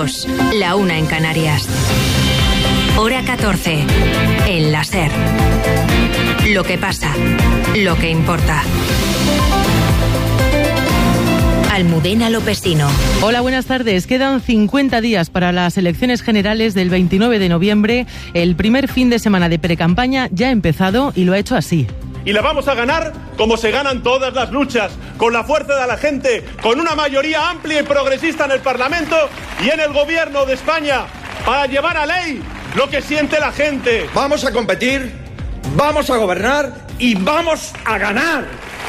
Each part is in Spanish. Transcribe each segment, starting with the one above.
2, la 1 en Canarias. Hora 14, en la SER. Lo que pasa, lo que importa. Almudena Lopesino. Hola, buenas tardes. Quedan 50 días para las elecciones generales del 29 de noviembre. El primer fin de semana de precampaña ya ha empezado y lo ha hecho así. Y la vamos a ganar como se ganan todas las luchas, con la fuerza de la gente, con una mayoría amplia y progresista en el Parlamento y en el Gobierno de España, para llevar a ley lo que siente la gente. Vamos a competir, vamos a gobernar y vamos a ganar.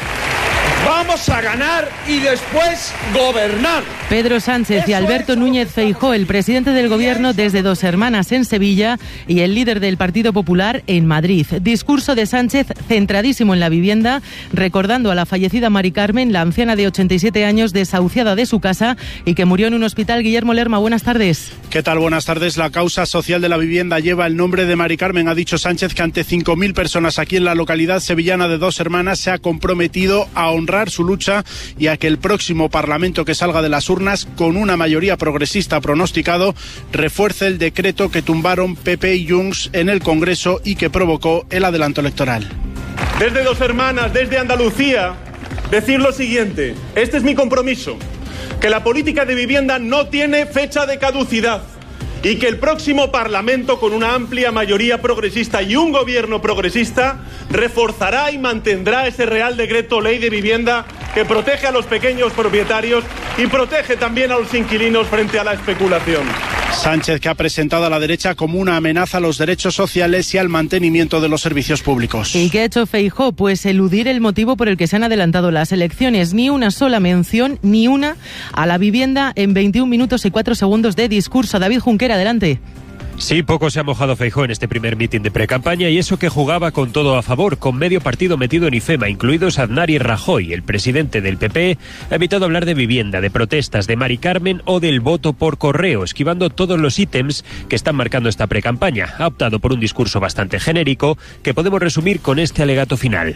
Vamos a ganar y después gobernar. Pedro Sánchez y Alberto Núñez Feijóo, el presidente del Gobierno desde Dos Hermanas en Sevilla y el líder del Partido Popular en Madrid. Discurso de Sánchez centradísimo en la vivienda, recordando a la fallecida Mari Carmen, la anciana de 87 años desahuciada de su casa y que murió en un hospital. Guillermo Lerma, buenas tardes. ¿Qué tal? Buenas tardes. La causa social de la vivienda lleva el nombre de Mari Carmen. Ha dicho Sánchez que ante 5.000 personas aquí en la localidad sevillana de Dos Hermanas se ha comprometido a honrar su lucha y a que el próximo Parlamento que salga de las urnas con una mayoría progresista pronosticado refuerce el decreto que tumbaron PP y Junts en el Congreso y que provocó el adelanto electoral. Desde Dos Hermanas, desde Andalucía, decir lo siguiente: este es mi compromiso, que la política de vivienda no tiene fecha de caducidad y que el próximo Parlamento, con una amplia mayoría progresista y un gobierno progresista, reforzará y mantendrá ese Real Decreto Ley de Vivienda que protege a los pequeños propietarios y protege también a los inquilinos frente a la especulación. Sánchez, que ha presentado a la derecha como una amenaza a los derechos sociales y al mantenimiento de los servicios públicos. ¿Y qué ha hecho Feijóo? Pues eludir el motivo por el que se han adelantado las elecciones. Ni una sola mención, ni una, a la vivienda en 21 minutos y 4 segundos de discurso. David Junquera, adelante. Sí, poco se ha mojado Feijóo en este primer mitin de precampaña y eso que jugaba con todo a favor, con medio partido metido en IFEMA, incluidos Aznar y Rajoy. El presidente del PP ha evitado hablar de vivienda, de protestas, de Mari Carmen o del voto por correo, esquivando todos los ítems que están marcando esta precampaña. Ha optado por un discurso bastante genérico que podemos resumir con este alegato final.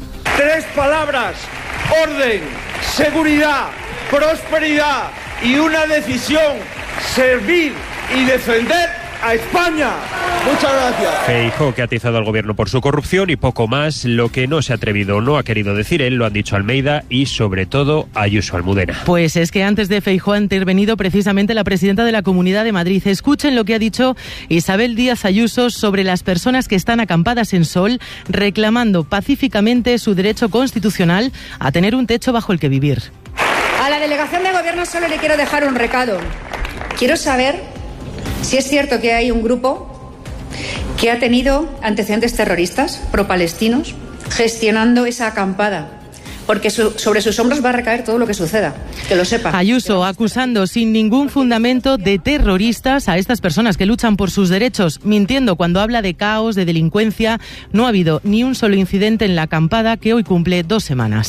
3 palabras: orden, seguridad, prosperidad y una decisión: servir y defender a España. Muchas gracias. Feijóo, que ha atizado al gobierno por su corrupción y poco más. Lo que no se ha atrevido o no ha querido decir él, lo han dicho Almeida y sobre todo Ayuso, Almudena. Pues es que antes de Feijóo ha intervenido precisamente la presidenta de la Comunidad de Madrid. Escuchen lo que ha dicho Isabel Díaz Ayuso sobre las personas que están acampadas en Sol reclamando pacíficamente su derecho constitucional a tener un techo bajo el que vivir. A la delegación de gobierno solo le quiero dejar un recado. Quiero saber si es cierto que hay un grupo que ha tenido antecedentes terroristas pro-palestinos gestionando esa acampada, porque sobre sus hombros va a recaer todo lo que suceda, que lo sepa. Ayuso acusando sin ningún fundamento de terroristas a estas personas que luchan por sus derechos, mintiendo cuando habla de caos, de delincuencia. No ha habido ni un solo incidente en la acampada que hoy cumple 2 semanas.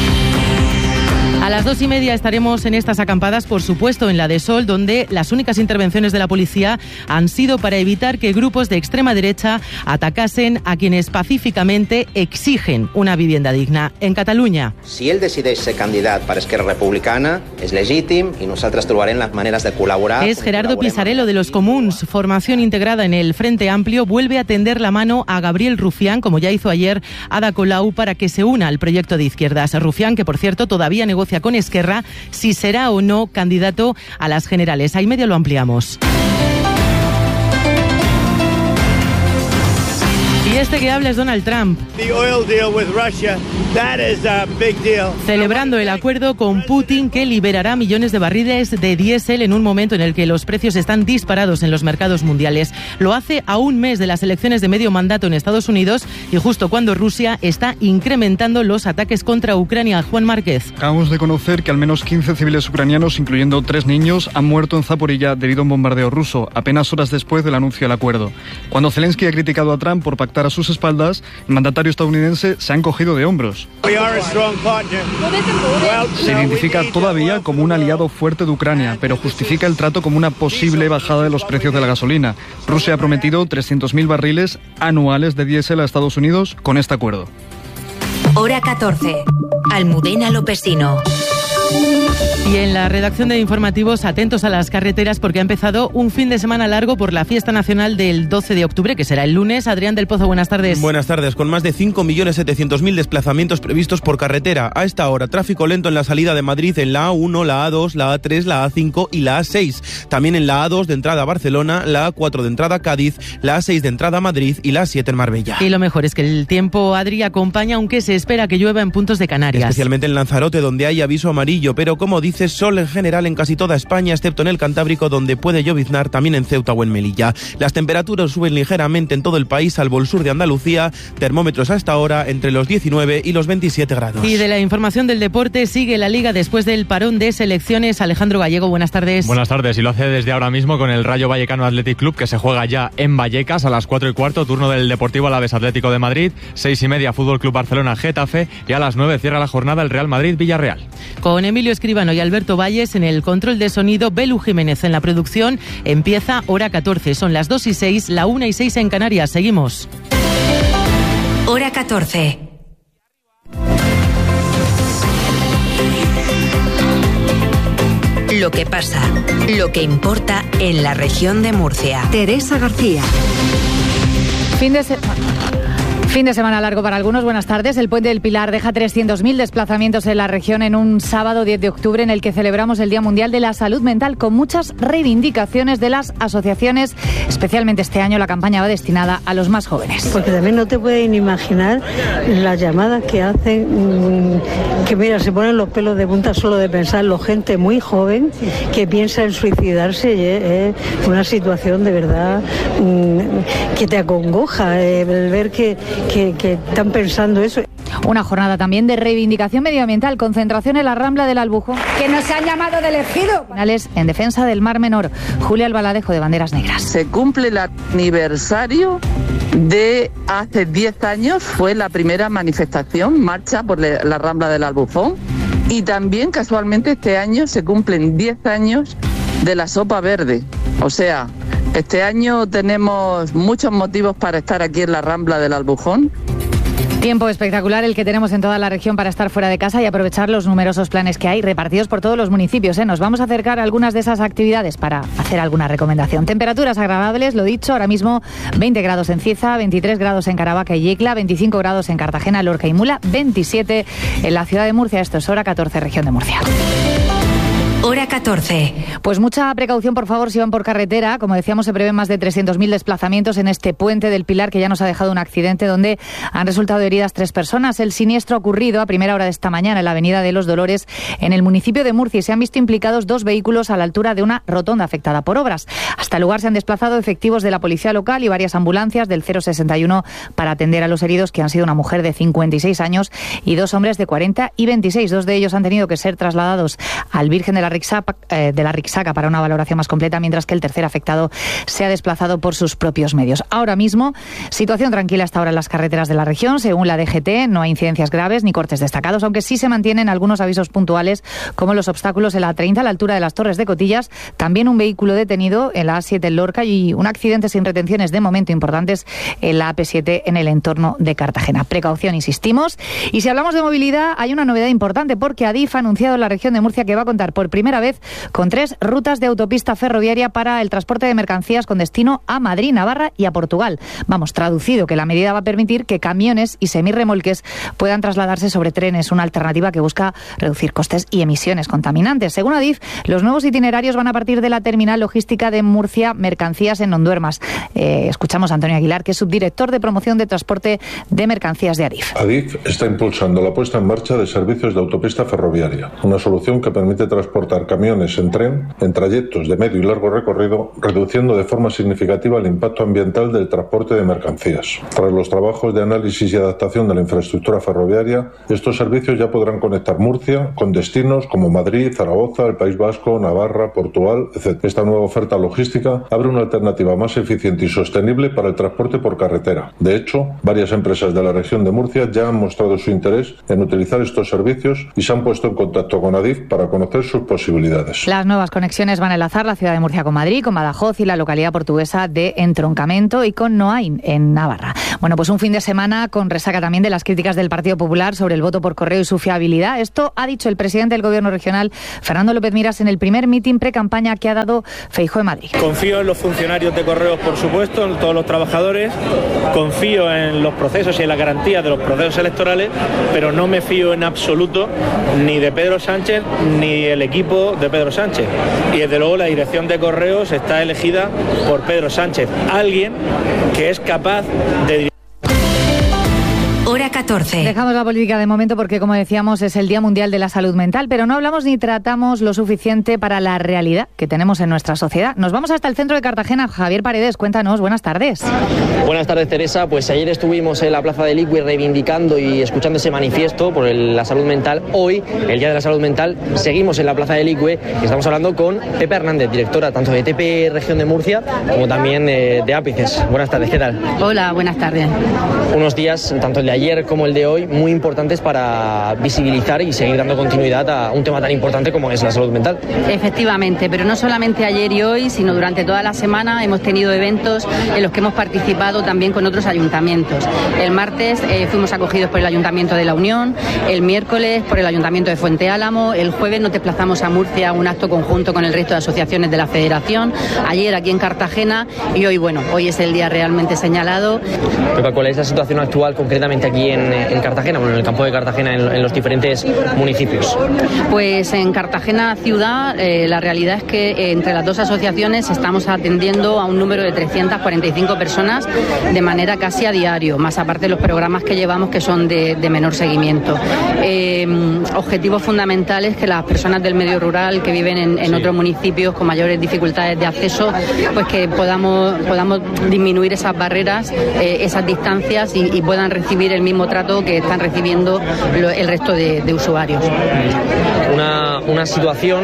A las 2:30 estaremos en estas acampadas, por supuesto, en la de Sol, donde las únicas intervenciones de la policía han sido para evitar que grupos de extrema derecha atacasen a quienes pacíficamente exigen una vivienda digna. En Catalunya. Si ell decideix ser candidat per Esquerra Republicana, és legítim i nosaltres trobarem las maneras de colaborar. Es Gerardo Pisarello de los Comuns. Formación integrada en el Frente Amplio vuelve a tender la mano a Gabriel Rufián, como ya hizo ayer Ada Colau, para que se una al proyecto de izquierdas. Rufián, que por cierto todavía negocia con Esquerra si será o no candidato a las generales. Ahí medio lo ampliamos. Y este que habla es Donald Trump. Celebrando el acuerdo con Putin que liberará millones de barriles de diésel en un momento en el que los precios están disparados en los mercados mundiales. Lo hace a un mes de las elecciones de medio mandato en Estados Unidos y justo cuando Rusia está incrementando los ataques contra Ucrania. Juan Márquez. Acabamos de conocer que al menos 15 civiles ucranianos, incluyendo 3 niños, han muerto en Zaporilla debido a un bombardeo ruso, apenas horas después del anuncio del acuerdo. Cuando Zelensky ha criticado a Trump por pactar a sus espaldas, el mandatario estadounidense se ha encogido de hombros. Se identifica todavía como un aliado fuerte de Ucrania, pero justifica el trato como una posible bajada de los precios de la gasolina. Rusia ha prometido 300.000 barriles anuales de diésel a Estados Unidos con este acuerdo. Hora 14. Almudena Lopesino. Y en la redacción de informativos, atentos a las carreteras porque ha empezado un fin de semana largo por la fiesta nacional del 12 de octubre, que será el lunes. Adrián del Pozo, buenas tardes. Buenas tardes. Con más de 5.700.000 desplazamientos previstos por carretera. A esta hora, tráfico lento en la salida de Madrid en la A1, la A2, la A3, la A5 y la A6. También en la A2 de entrada a Barcelona, la A4 de entrada a Cádiz, la A6 de entrada a Madrid y la A7 en Marbella. Y lo mejor es que el tiempo, Adri, acompaña, aunque se espera que llueva en puntos de Canarias. Especialmente en Lanzarote, donde hay aviso amarillo, pero como dice, sol en general en casi toda España, excepto en el Cantábrico, donde puede lloviznar, también en Ceuta o en Melilla. Las temperaturas suben ligeramente en todo el país, salvo el sur de Andalucía, termómetros hasta ahora entre los 19 y los 27 grados. Y de la información del deporte, sigue la Liga después del parón de selecciones. Alejandro Gallego, buenas tardes. Buenas tardes, y lo hace desde ahora mismo con el Rayo Vallecano Athletic Club, que se juega ya en Vallecas a las 4:15, turno del Deportivo Alavés Atlético de Madrid, 6:30 Fútbol Club Barcelona Getafe, y a las 9 cierra la jornada el Real Madrid Villarreal. Con Emilio Escribano y Alberto Valles en el control de sonido, Belu Jiménez en la producción. Empieza hora 14, son las 2:06, la 1:06 en Canarias. Seguimos. Hora 14. Lo que pasa, lo que importa en la región de Murcia. Teresa García. Fin de semana largo para algunos. Buenas tardes. El Puente del Pilar deja 300.000 desplazamientos en la región en un sábado 10 de octubre en el que celebramos el Día Mundial de la Salud Mental, con muchas reivindicaciones de las asociaciones. Especialmente este año la campaña va destinada a los más jóvenes. Porque también no te pueden imaginar las llamadas que hacen, que mira, se ponen los pelos de punta solo de pensarlo. Gente muy joven que piensa en suicidarse, y es una situación de verdad que te acongoja, el ver que están pensando eso. Una jornada también de reivindicación medioambiental, concentración en la Rambla del Albujón. Que nos han llamado del ejido. En defensa del Mar Menor. Julia Albaladejo, de Banderas Negras. Se cumple el aniversario de hace 10 años, fue la primera manifestación, marcha por la Rambla del Albujón. Y también casualmente este año se cumplen 10 años de la sopa verde. O sea, este año tenemos muchos motivos para estar aquí en la Rambla del Albujón. Tiempo espectacular el que tenemos en toda la región para estar fuera de casa y aprovechar los numerosos planes que hay repartidos por todos los municipios. Nos vamos a acercar a algunas de esas actividades para hacer alguna recomendación. Temperaturas agradables, lo dicho, ahora mismo 20 grados en Cieza, 23 grados en Caravaca y Yecla, 25 grados en Cartagena, Lorca y Mula, 27 en la ciudad de Murcia. Esto es hora 14, región de Murcia. Hora 14. Pues mucha precaución, por favor, si van por carretera. Como decíamos, se prevén más de 300.000 desplazamientos en este Puente del Pilar, que ya nos ha dejado un accidente donde han resultado heridas 3 personas. El siniestro ha ocurrido a primera hora de esta mañana en la avenida de los Dolores, en el municipio de Murcia, y se han visto implicados 2 vehículos a la altura de una rotonda afectada por obras. Hasta el lugar se han desplazado efectivos de la policía local y varias ambulancias del 061 para atender a los heridos, que han sido una mujer de 56 años y 2 hombres de 40 y 26. 2 de ellos han tenido que ser trasladados al Virgen de la Rixaca para una valoración más completa, mientras que el tercer afectado se ha desplazado por sus propios medios. Ahora mismo, situación tranquila hasta ahora en las carreteras de la región. Según la DGT, no hay incidencias graves ni cortes destacados, aunque sí se mantienen algunos avisos puntuales, como los obstáculos en la A30 a la altura de las Torres de Cotillas, también un vehículo detenido en la A7 en Lorca y un accidente sin retenciones de momento importantes en la AP7 en el entorno de Cartagena. Precaución, insistimos. Y si hablamos de movilidad, hay una novedad importante, porque Adif ha anunciado en la región de Murcia que va a contar por primera vez con 3 rutas de autopista ferroviaria para el transporte de mercancías con destino a Madrid, Navarra y a Portugal. Vamos, traducido, que la medida va a permitir que camiones y semirremolques puedan trasladarse sobre trenes, una alternativa que busca reducir costes y emisiones contaminantes. Según Adif, los nuevos itinerarios van a partir de la terminal logística de Murcia Mercancías en Nonduermas. Escuchamos a Antonio Aguilar, que es subdirector de promoción de transporte de mercancías de Adif. Adif está impulsando la puesta en marcha de servicios de autopista ferroviaria, una solución que permite transportar camiones en tren en trayectos de medio y largo recorrido, reduciendo de forma significativa el impacto ambiental del transporte de mercancías. Tras los trabajos de análisis y adaptación de la infraestructura ferroviaria, estos servicios ya podrán conectar Murcia con destinos como Madrid, Zaragoza, el País Vasco, Navarra, Portugal, etc. Esta nueva oferta logística abre una alternativa más eficiente y sostenible para el transporte por carretera. De hecho, varias empresas de la región de Murcia ya han mostrado su interés en utilizar estos servicios y se han puesto en contacto con Adif para conocer sus posibilidades. Las nuevas conexiones van a enlazar la ciudad de Murcia con Madrid, con Badajoz y la localidad portuguesa de Entroncamento y con Noain, en Navarra. Bueno, pues un fin de semana con resaca también de las críticas del Partido Popular sobre el voto por correo y su fiabilidad. Esto ha dicho el presidente del Gobierno regional, Fernando López Miras, en el primer mitin pre-campaña que ha dado Feijóo en Madrid. Confío en los funcionarios de correos, por supuesto, en todos los trabajadores, confío en los procesos y en la garantía de los procesos electorales, pero no me fío en absoluto ni de Pedro Sánchez ni el equipo de Pedro Sánchez. Y desde luego la dirección de correos está elegida por Pedro Sánchez, alguien que es capaz de... Hora 14. Dejamos la política de momento porque, como decíamos, es el Día Mundial de la Salud Mental, pero no hablamos ni tratamos lo suficiente para la realidad que tenemos en nuestra sociedad. Nos vamos hasta el centro de Cartagena. Javier Paredes, cuéntanos. Buenas tardes. Buenas tardes, Teresa. Pues ayer estuvimos en la Plaza del ICUE reivindicando y escuchando ese manifiesto por la salud mental. Hoy, el Día de la Salud Mental, seguimos en la Plaza del ICUE y estamos hablando con Pepa Hernández, directora tanto de TP Región de Murcia como también de Ápices. Buenas tardes, ¿qué tal? Hola, buenas tardes. Unos días, tanto el de ayer como el de hoy, muy importantes para visibilizar y seguir dando continuidad a un tema tan importante como es la salud mental. Efectivamente, pero no solamente ayer y hoy, sino durante toda la semana hemos tenido eventos en los que hemos participado también con otros ayuntamientos. El martes fuimos acogidos por el Ayuntamiento de La Unión, el miércoles por el Ayuntamiento de Fuente Álamo, el jueves nos desplazamos a Murcia a un acto conjunto con el resto de asociaciones de la Federación, ayer aquí en Cartagena y hoy, bueno, hoy es el día realmente señalado. Pepa, ¿cuál es la situación actual concretamente aquí en Cartagena, bueno, en el campo de Cartagena, en los diferentes municipios? Pues en Cartagena ciudad, la realidad es que entre las dos asociaciones estamos atendiendo a un número de 345 personas de manera casi a diario, más aparte de los programas que llevamos que son de menor seguimiento. Objetivos fundamentales que las personas del medio rural que viven en otros municipios con mayores dificultades de acceso, pues que podamos disminuir esas barreras, esas distancias y puedan recibir el mismo trato que están recibiendo el resto de usuarios. Una situación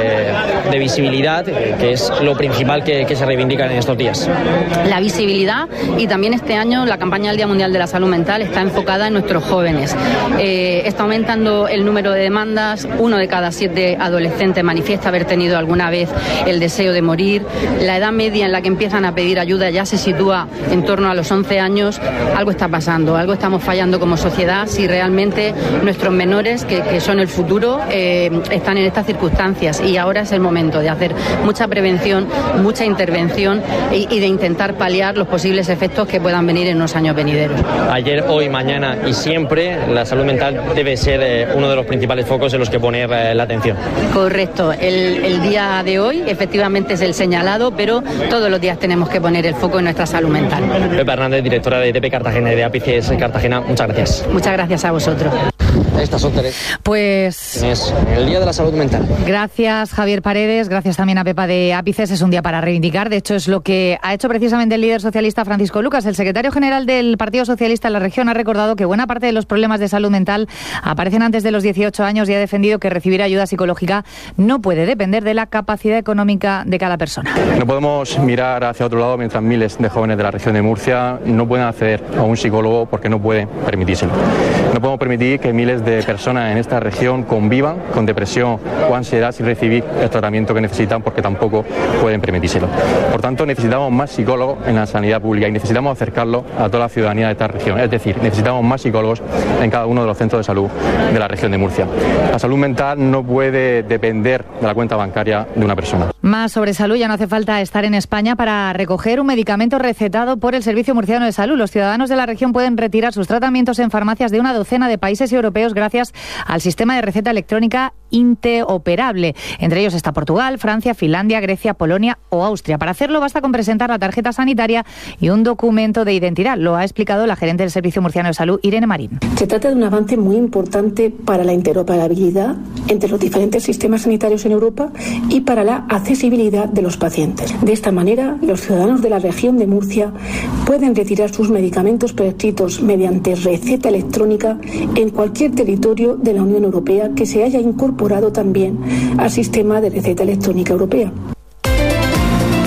de visibilidad que es lo principal que se reivindica en estos días. La visibilidad y también este año la campaña del Día Mundial de la Salud Mental está enfocada en nuestros jóvenes. Está aumentando el número de demandas, 1 de cada 7 adolescentes manifiesta haber tenido alguna vez el deseo de morir. La edad media en la que empiezan a pedir ayuda ya se sitúa en torno a los 11 años. Algo está pasando, algo estamos fallando como sociedad si realmente nuestros menores, que son el futuro, están en estas circunstancias y ahora es el momento de hacer mucha prevención, mucha intervención y de intentar paliar los posibles efectos que puedan venir en unos años venideros. Ayer, hoy, mañana y siempre la salud mental debe ser uno de los principales focos en los que poner la atención. Correcto, el día de hoy efectivamente es el señalado, pero todos los días tenemos que poner el foco en nuestra salud mental. Pepa Hernández, directora de TP Cartagena y de Ápices Cartagena, muchas gracias. Muchas gracias a vosotros. Estas son tres. Pues es el Día de la Salud Mental. Gracias, Javier Paredes. Gracias también a Pepa de Ápices. Es un día para reivindicar. De hecho, es lo que ha hecho precisamente el líder socialista Francisco Lucas. El secretario general del Partido Socialista en la región ha recordado que buena parte de los problemas de salud mental aparecen antes de los 18 años y ha defendido que recibir ayuda psicológica no puede depender de la capacidad económica de cada persona. No podemos mirar hacia otro lado mientras miles de jóvenes de la región de Murcia no pueden acceder a un psicólogo porque no pueden permitírselo. No podemos permitir que miles de personas en esta región convivan con depresión o ansiedad sin recibir el tratamiento que necesitan porque tampoco pueden permitírselo. Por tanto, necesitamos más psicólogos en la sanidad pública y necesitamos acercarlos a toda la ciudadanía de esta región. Es decir, necesitamos más psicólogos en cada uno de los centros de salud de la región de Murcia. La salud mental no puede depender de la cuenta bancaria de una persona. Más sobre salud, ya no hace falta estar en España para recoger un medicamento recetado por el Servicio Murciano de Salud. Los ciudadanos de la región pueden retirar sus tratamientos en farmacias de una docena de países europeos gracias al sistema de receta electrónica interoperable. Entre ellos está Portugal, Francia, Finlandia, Grecia, Polonia o Austria. Para hacerlo basta con presentar la tarjeta sanitaria y un documento de identidad. Lo ha explicado la gerente del Servicio Murciano de Salud, Irene Marín. Se trata de un avance muy importante para la interoperabilidad entre los diferentes sistemas sanitarios en Europa y para la accesibilidad de los pacientes. De esta manera, los ciudadanos de la región de Murcia pueden retirar sus medicamentos prescritos mediante receta electrónica en cualquier territorio de la Unión Europea que se haya incorporado también al sistema de receta electrónica europea. Vamos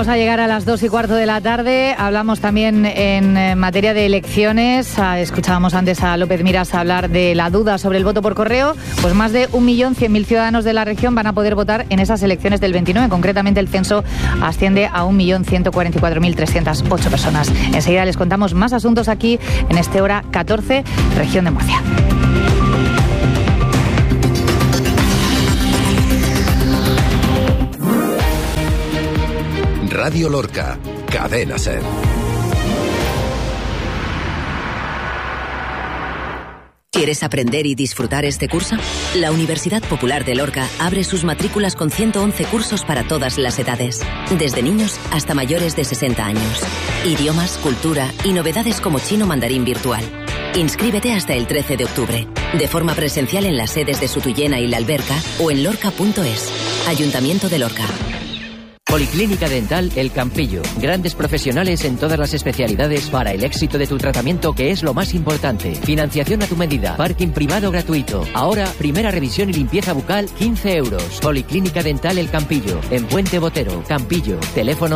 Vamos a llegar a las 2:15 de la tarde. Hablamos también en materia de elecciones. Escuchábamos antes a López Miras hablar de la duda sobre el voto por correo. Pues más de 1.100.000 ciudadanos de la región van a poder votar en esas elecciones del 29. Concretamente, el censo asciende a 1.144.308 personas. Enseguida les contamos más asuntos aquí en este Hora 14, región de Murcia. Radio Lorca, Cadena SER. ¿Quieres aprender y disfrutar este curso? La Universidad Popular de Lorca abre sus matrículas con 111 cursos para todas las edades, desde niños hasta mayores de 60 años. Idiomas, cultura y novedades como chino mandarín virtual. Inscríbete hasta el 13 de octubre, de forma presencial en las sedes de Sutuyena y La Alberca o en lorca.es. Ayuntamiento de Lorca. Policlínica Dental El Campillo. Grandes profesionales en todas las especialidades para el éxito de tu tratamiento, que es lo más importante. Financiación a tu medida. Parking privado gratuito. Ahora, primera revisión y limpieza bucal, 15 euros. Policlínica Dental El Campillo. En Puente Botero, Campillo. Teléfono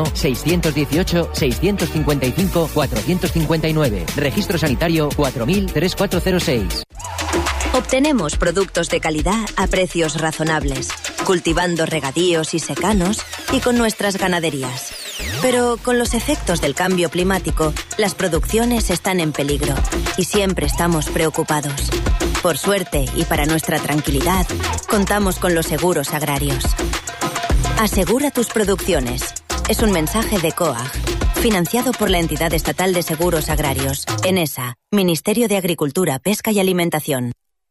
618-655-459. Registro sanitario 4000-3406. Obtenemos productos de calidad a precios razonables, cultivando regadíos y secanos y con nuestras ganaderías. Pero con los efectos del cambio climático, las producciones están en peligro y siempre estamos preocupados. Por suerte y para nuestra tranquilidad, contamos con los seguros agrarios. Asegura tus producciones. Es un mensaje de COAG, financiado por la entidad estatal de seguros agrarios, ENESA, Ministerio de Agricultura, Pesca y Alimentación.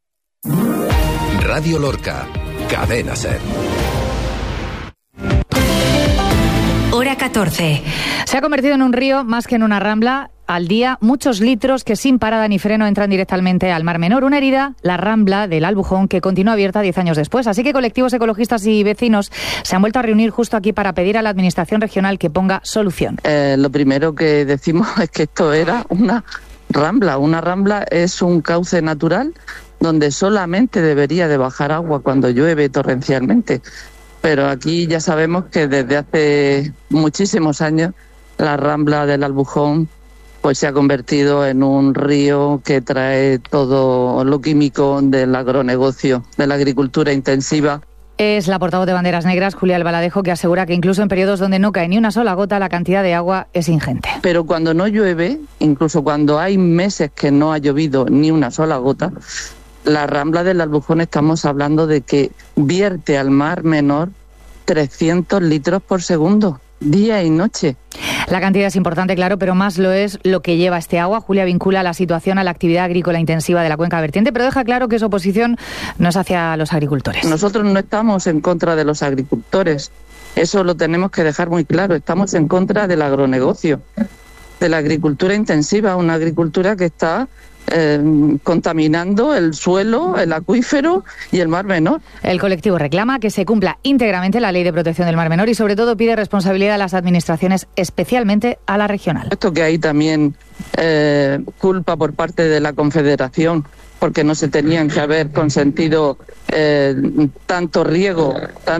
Radio Lorca, Cadena SER. Hora 14. Se ha convertido en un río más que en una rambla. Al día, muchos litros que sin parada ni freno entran directamente al Mar Menor. Una herida, la rambla del Albujón, que continúa abierta 10 años después. Así que colectivos ecologistas y vecinos se han vuelto a reunir justo aquí para pedir a la Administración regional que ponga solución. Lo primero que decimos es que esto era una rambla. Una rambla es un cauce natural donde solamente debería de bajar agua cuando llueve torrencialmente. Pero aquí ya sabemos que desde hace muchísimos años la rambla del Albujón pues se ha convertido en un río que trae todo lo químico del agronegocio, de la agricultura intensiva. Es la portavoz de Banderas Negras, Julia Albaladejo, que asegura que incluso en periodos donde no cae ni una sola gota, la cantidad de agua es ingente. Pero cuando no llueve, incluso cuando hay meses que no ha llovido ni una sola gota, la rambla del Albujón estamos hablando de que vierte al Mar Menor 300 litros por segundo, día y noche. La cantidad es importante, claro, pero más lo es lo que lleva este agua. Julia vincula la situación a la actividad agrícola intensiva de la cuenca vertiente, pero deja claro que su oposición no es hacia los agricultores. Nosotros no estamos en contra de los agricultores, eso lo tenemos que dejar muy claro. Estamos en contra del agronegocio, de la agricultura intensiva, una agricultura que está contaminando el suelo, el acuífero y el Mar Menor. El colectivo reclama que se cumpla íntegramente la Ley de Protección del Mar Menor y sobre todo pide responsabilidad a las administraciones, especialmente a la regional. Esto que hay también culpa por parte de la Confederación, porque no se tenían que haber consentido tanto riego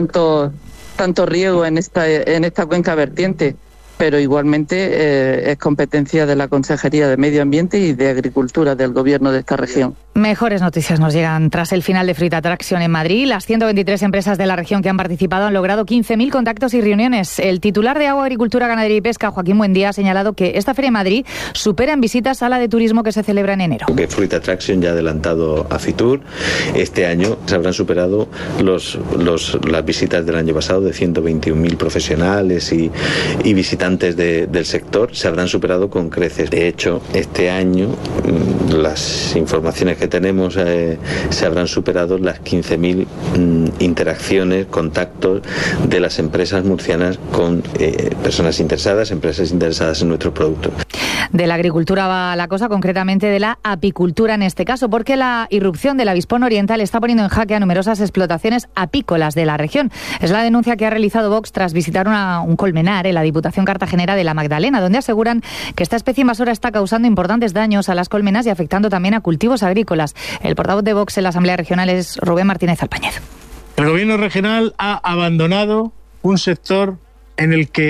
en esta cuenca vertiente. Pero igualmente es competencia de la Consejería de Medio Ambiente y de Agricultura del Gobierno de esta región. Mejores noticias nos llegan tras el final de Fruit Attraction en Madrid. Las 123 empresas de la región que han participado han logrado 15.000 contactos y reuniones. El titular de Agua, Agricultura, Ganadería y Pesca, Joaquín Buendía, ha señalado que esta Feria de Madrid supera en visitas a la de turismo que se celebra en enero. Que Fruit Attraction ya ha adelantado a Fitur. Este año se habrán superado las visitas del año pasado de 121.000 profesionales y visitantes del sector. Se habrán superado con creces. De hecho, este año las informaciones que tenemos se habrán superado las 15.000 interacciones, contactos de las empresas murcianas con personas interesadas, empresas interesadas en nuestros productos. De la agricultura va la cosa, concretamente de la apicultura en este caso, porque la irrupción del avispón oriental está poniendo en jaque a numerosas explotaciones apícolas de la región. Es la denuncia que ha realizado Vox tras visitar un colmenar en la Diputación Cartagenera de la Magdalena, donde aseguran que esta especie invasora está causando importantes daños a las colmenas y afectando también a cultivos agrícolas. El portavoz de Vox en la Asamblea Regional es Rubén Martínez Alpáñez. El Gobierno regional ha abandonado un sector en el que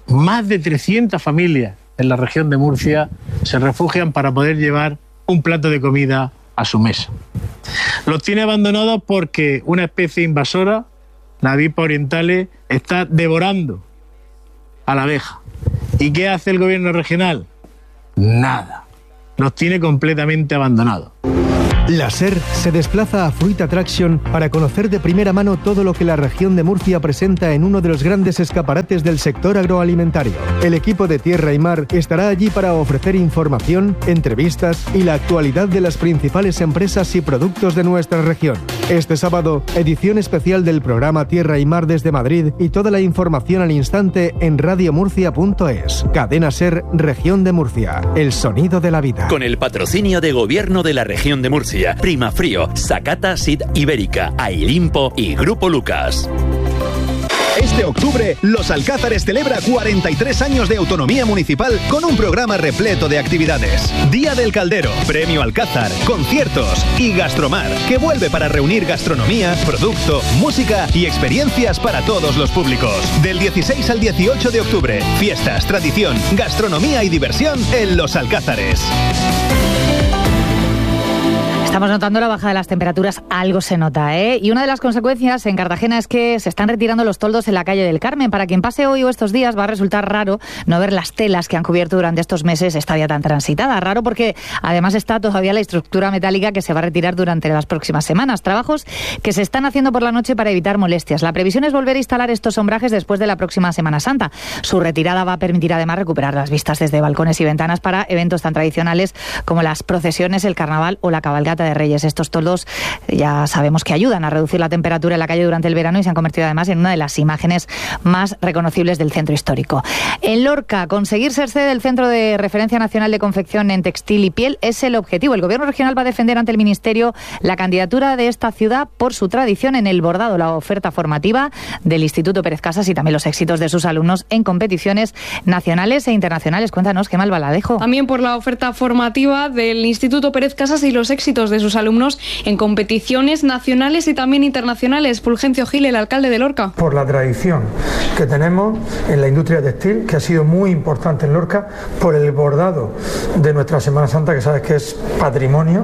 más de 300 familias en la región de Murcia se refugian para poder llevar un plato de comida a su mesa. Los tiene abandonados porque una especie invasora, la avispa orientale, está devorando a la abeja. ¿Y qué hace el gobierno regional? Nada. Los tiene completamente abandonados. La SER se desplaza a Fruit Attraction para conocer de primera mano todo lo que la región de Murcia presenta en uno de los grandes escaparates del sector agroalimentario. El equipo de Tierra y Mar estará allí para ofrecer información, entrevistas y la actualidad de las principales empresas y productos de nuestra región. Este sábado, edición especial del programa Tierra y Mar desde Madrid y toda la información al instante en radiomurcia.es. Cadena SER, Región de Murcia. El sonido de la vida. Con el patrocinio de Gobierno de la Región de Murcia, Primafrío, Sakata Seed Ibérica, Ailimpo y Grupo Lucas. Este octubre, Los Alcázares celebra 43 años de autonomía municipal con un programa repleto de actividades. Día del Caldero, Premio Alcázar, conciertos y Gastromar, que vuelve para reunir gastronomía, producto, música y experiencias para todos los públicos. Del 16 al 18 de octubre, fiestas, tradición, gastronomía y diversión en Los Alcázares. Estamos notando la baja de las temperaturas, algo se nota, ¿eh? Y una de las consecuencias en Cartagena es que se están retirando los toldos en la calle del Carmen. Para quien pase hoy o estos días va a resultar raro no ver las telas que han cubierto durante estos meses esta vía tan transitada. Raro porque además está todavía la estructura metálica que se va a retirar durante las próximas semanas. Trabajos que se están haciendo por la noche para evitar molestias. La previsión es volver a instalar estos sombrajes después de la próxima Semana Santa. Su retirada va a permitir además recuperar las vistas desde balcones y ventanas para eventos tan tradicionales como las procesiones, el carnaval o la cabalgata de Reyes. Estos toldos ya sabemos que ayudan a reducir la temperatura en la calle durante el verano y se han convertido además en una de las imágenes más reconocibles del centro histórico. En Lorca, conseguir ser sede del Centro de Referencia Nacional de Confección en Textil y Piel es el objetivo. El Gobierno regional va a defender ante el Ministerio la candidatura de esta ciudad por su tradición en el bordado, la oferta formativa del Instituto Pérez Casas y también los éxitos de sus alumnos en competiciones nacionales e internacionales. Cuéntanos, Gemma Albaladejo. También por la oferta formativa del Instituto Pérez Casas y los éxitos de sus alumnos en competiciones nacionales y también internacionales. Fulgencio Gil, el alcalde de Lorca. Por la tradición que tenemos en la industria textil, que ha sido muy importante en Lorca, por el bordado de nuestra Semana Santa, que sabes que es patrimonio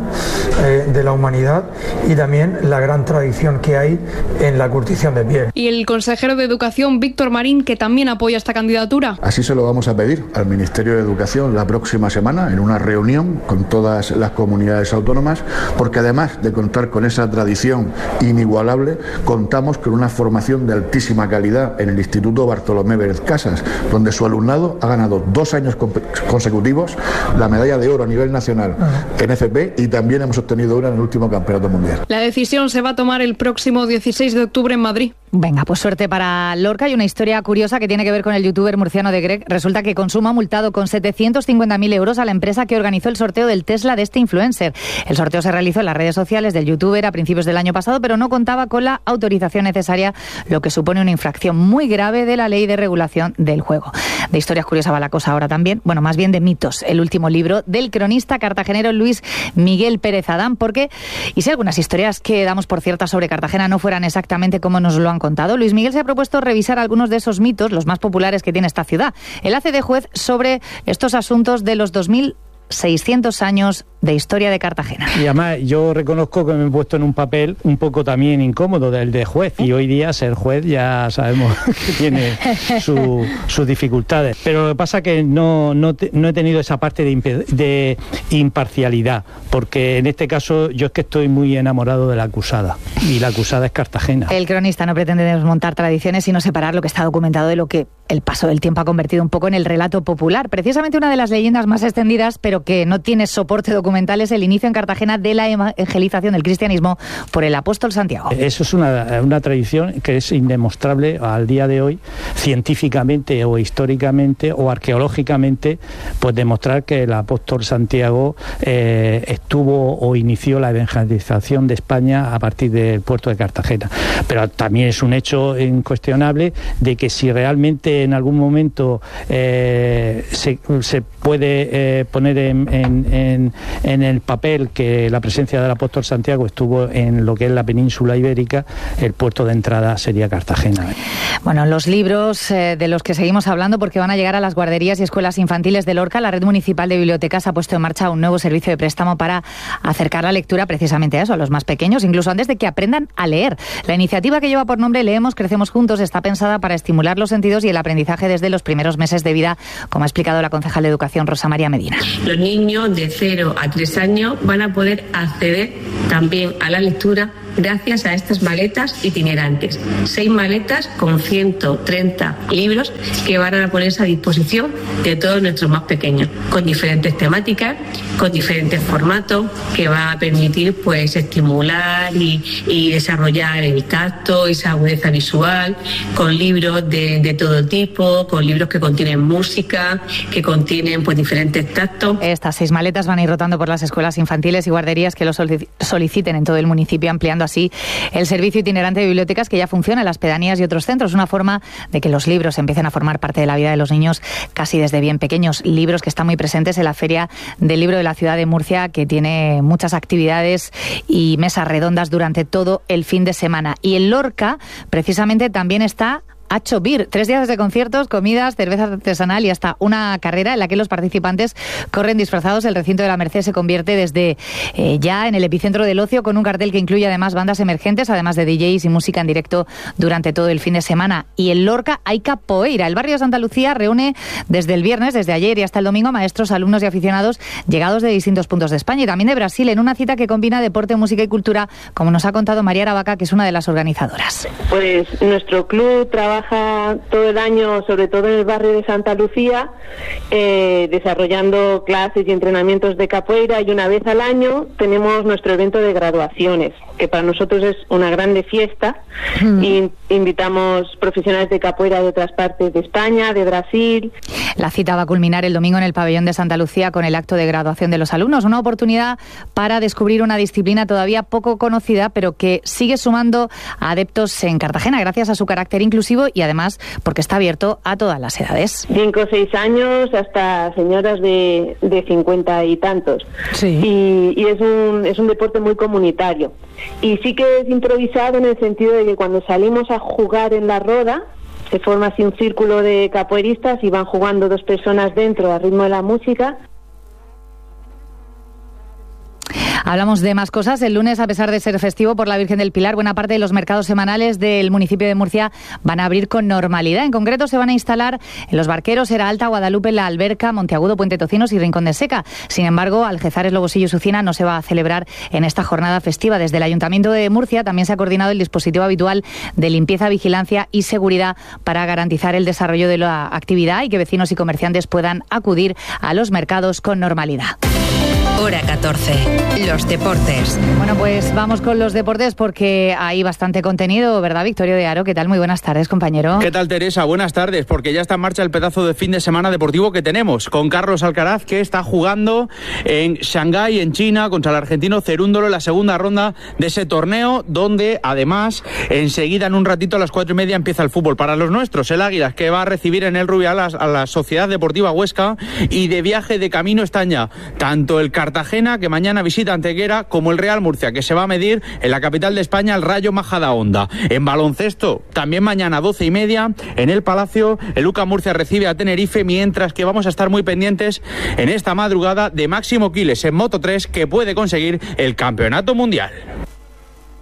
de la humanidad, y también la gran tradición que hay en la curtición de piel. Y el consejero de Educación, Víctor Marín, que también apoya esta candidatura. Así se lo vamos a pedir al Ministerio de Educación la próxima semana en una reunión con todas las comunidades autónomas, porque además de contar con esa tradición inigualable, contamos con una formación de altísima calidad en el Instituto Bartolomé Pérez Casas, donde su alumnado ha ganado 2 años consecutivos la medalla de oro a nivel nacional en FP y también hemos obtenido una en el último campeonato mundial. La decisión se va a tomar el próximo 16 de octubre en Madrid. Venga, pues suerte para Lorca. Y una historia curiosa que tiene que ver con el youtuber murciano de Greg. Resulta que Consumo ha multado con 750.000 euros a la empresa que organizó el sorteo del Tesla de este influencer. El sorteo se realizó en las redes sociales del youtuber a principios del año pasado, pero no contaba con la autorización necesaria, lo que supone una infracción muy grave de la Ley de Regulación del Juego. De historias curiosas va la cosa ahora también. Bueno, más bien de mitos. El último libro del cronista cartagenero Luis Miguel Pérez Adán, porque, y si algunas historias que damos por ciertas sobre Cartagena no fueran exactamente como nos lo han contado, Luis Miguel se ha propuesto revisar algunos de esos mitos, los más populares que tiene esta ciudad. Él hace de juez sobre estos asuntos de los 2.600 años de historia de Cartagena. Y además yo reconozco que me he puesto en un papel un poco también incómodo del de juez, y hoy día ser juez ya sabemos que tiene sus dificultades, pero lo que pasa es que no he tenido esa parte de imparcialidad, porque en este caso yo es que estoy muy enamorado de la acusada, y la acusada es Cartagena. El cronista no pretende desmontar tradiciones, sino separar lo que está documentado de lo que el paso del tiempo ha convertido un poco en el relato popular. Precisamente una de las leyendas más extendidas, pero que no tiene soporte documental, es el inicio en Cartagena de la evangelización del cristianismo por el apóstol Santiago. Eso es una tradición que es indemostrable al día de hoy, científicamente o históricamente o arqueológicamente, pues demostrar que el apóstol Santiago estuvo o inició la evangelización de España a partir del puerto de Cartagena. Pero también es un hecho incuestionable de que si realmente en algún momento se puede poner en el papel que la presencia del apóstol Santiago estuvo en lo que es la península ibérica, el puerto de entrada sería Cartagena. Bueno, los libros de los que seguimos hablando porque van a llegar a las guarderías y escuelas infantiles de Lorca. La Red Municipal de Bibliotecas ha puesto en marcha un nuevo servicio de préstamo para acercar la lectura precisamente a eso, a los más pequeños, incluso antes de que aprendan a leer. La iniciativa, que lleva por nombre Leemos, Crecemos Juntos, está pensada para estimular los sentidos y el aprendizaje desde los primeros meses de vida, como ha explicado la concejal de Educación, Rosa María Medina. Los niños de 0 a 3 años van a poder acceder también a la lectura gracias a estas maletas itinerantes. 6 maletas con 130 libros que van a ponerse a disposición de todos nuestros más pequeños, con diferentes temáticas, con diferentes formatos, que va a permitir pues estimular y desarrollar el tacto, esa agudeza visual, con libros de todo tipo, con libros que contienen música, que contienen pues diferentes tactos. Estas 6 maletas van a ir rotando por las escuelas infantiles y guarderías que lo soliciten en todo el municipio, ampliando así el servicio itinerante de bibliotecas que ya funciona en las pedanías y otros centros. Una forma de que los libros empiecen a formar parte de la vida de los niños casi desde bien pequeños. Libros que están muy presentes en la Feria del Libro de la ciudad de Murcia, que tiene muchas actividades y mesas redondas durante todo el fin de semana. Y en Lorca, precisamente, también está Hacho Beer, 3 días de conciertos, comidas, cerveza artesanal y hasta una carrera en la que los participantes corren disfrazados. El recinto de la Merced se convierte desde ya en el epicentro del ocio, con un cartel que incluye además bandas emergentes, además de DJs y música en directo durante todo el fin de semana. Y en Lorca hay capoeira. El barrio de Santa Lucía reúne desde el viernes, desde ayer y hasta el domingo, a maestros, alumnos y aficionados llegados de distintos puntos de España y también de Brasil, en una cita que combina deporte, música y cultura, como nos ha contado María Aravaca, que es una de las organizadoras. Pues nuestro club trabaja todo el año, sobre todo en el barrio de Santa Lucía, desarrollando clases y entrenamientos de capoeira, y una vez al año tenemos nuestro evento de graduaciones, que para nosotros es una grande fiesta, y invitamos profesionales de capoeira de otras partes de España, de Brasil. La cita va a culminar el domingo en el pabellón de Santa Lucía con el acto de graduación de los alumnos, una oportunidad para descubrir una disciplina todavía poco conocida, pero que sigue sumando a adeptos en Cartagena gracias a su carácter inclusivo y además porque está abierto a todas las edades. 5 o 6 años hasta señoras de 50 y tantos. Sí. Y es un deporte muy comunitario. Y sí que es improvisado en el sentido de que cuando salimos a jugar en la roda, se forma así un círculo de capoeiristas y van jugando 2 personas dentro al ritmo de la música. Hablamos de más cosas. El lunes, a pesar de ser festivo por la Virgen del Pilar, buena parte de los mercados semanales del municipio de Murcia van a abrir con normalidad. En concreto, se van a instalar en Los Barqueros, Era Alta, Guadalupe, La Alberca, Monteagudo, Puente Tocinos y Rincón de Seca. Sin embargo, Algezares, Lobosillo y Sucina no se va a celebrar en esta jornada festiva. Desde el Ayuntamiento de Murcia también se ha coordinado el dispositivo habitual de limpieza, vigilancia y seguridad para garantizar el desarrollo de la actividad y que vecinos y comerciantes puedan acudir a los mercados con normalidad. Hora 14. Los deportes. Bueno, pues vamos con los deportes porque hay bastante contenido, ¿verdad, Victorio de Aro? ¿Qué tal? Muy buenas tardes, compañero. ¿Qué tal, Teresa? Buenas tardes, porque ya está en marcha el pedazo de fin de semana deportivo que tenemos con Carlos Alcaraz, que está jugando en Shanghái, en China, contra el argentino Cerúndolo en la segunda ronda de ese torneo, donde además enseguida, en un ratito, a las 4:30 empieza el fútbol para los nuestros. El Águilas, que va a recibir en el Rubial a la Sociedad Deportiva Huesca, y de viaje de camino están ya tanto el Cartagena, que mañana visita Antequera, como el Real Murcia, que se va a medir en la capital de España, el Rayo Majadahonda. En baloncesto, también mañana 12:30 en el Palacio, el UCAM Murcia recibe a Tenerife, mientras que vamos a estar muy pendientes en esta madrugada de Máximo Quiles en Moto3, que puede conseguir el campeonato mundial.